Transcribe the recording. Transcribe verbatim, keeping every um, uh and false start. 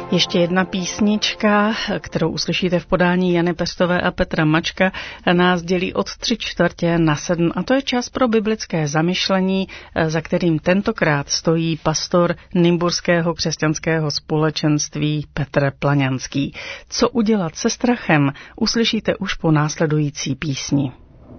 Ještě jedna písnička, kterou uslyšíte v podání Jany Pestové a Petra Mačka, nás dělí od tři čtvrtě na sedm a to je čas pro biblické zamyšlení, za kterým tentokrát stojí pastor Nymburského křesťanského společenství Petr Plaňanský. Co udělat se strachem, uslyšíte už po následující písni.